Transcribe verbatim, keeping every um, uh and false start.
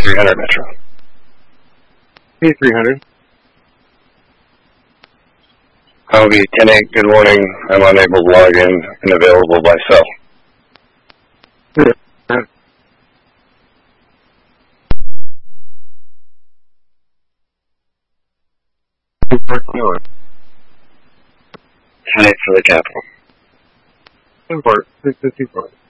three hundred Metro. P three hundred. Humvee ten eight, good morning. I'm unable to log in and available by cell. ten eight for the capital. Import, six fifty-four.